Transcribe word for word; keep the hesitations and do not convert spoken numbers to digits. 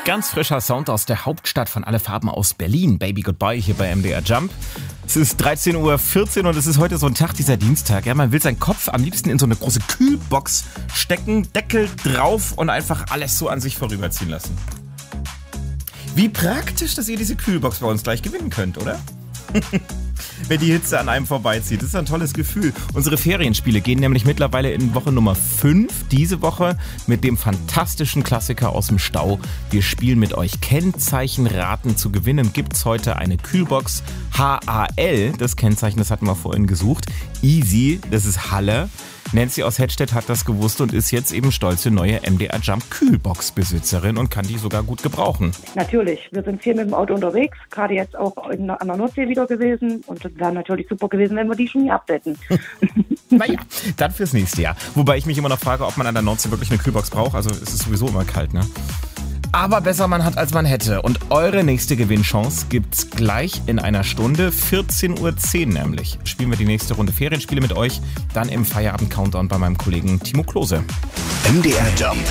Ganz frischer Sound aus der Hauptstadt von Alle Farben aus Berlin. Baby Goodbye hier bei M D R Jump. Es ist dreizehn Uhr vierzehn und es ist heute so ein Tag, dieser Dienstag. Ja, man will seinen Kopf am liebsten in so eine große Kühlbox stecken, Deckel drauf und einfach alles so an sich vorüberziehen lassen. Wie praktisch, dass ihr diese Kühlbox bei uns gleich gewinnen könnt, oder? Wenn die Hitze an einem vorbeizieht. Das ist ein tolles Gefühl. Unsere Ferienspiele gehen nämlich mittlerweile in Woche Nummer fünf. Diese Woche mit dem fantastischen Klassiker aus dem Stau. Wir spielen mit euch Kennzeichenraten. Zu gewinnen gibt's heute eine Kühlbox H A L. Das Kennzeichen, das hatten wir vorhin gesucht. Easy, das ist Halle. Nancy aus Hedstedt hat das gewusst und ist jetzt eben stolze neue M D R Jump Kühlbox-Besitzerin und kann die sogar gut gebrauchen. Natürlich, wir sind viel mit dem Auto unterwegs, gerade jetzt auch in, an der Nordsee wieder gewesen und es wäre natürlich super gewesen, wenn wir die schon gehabt hätten. Naja, dann fürs nächste Jahr. Wobei ich mich immer noch frage, ob man an der Nordsee wirklich eine Kühlbox braucht. Also es ist sowieso immer kalt, ne? Aber besser man hat, als man hätte. Und eure nächste Gewinnchance gibt's gleich in einer Stunde, vierzehn Uhr zehn nämlich. Spielen wir die nächste Runde Ferienspiele mit euch, dann im Feierabend-Countdown bei meinem Kollegen Timo Klose. M D R Jump.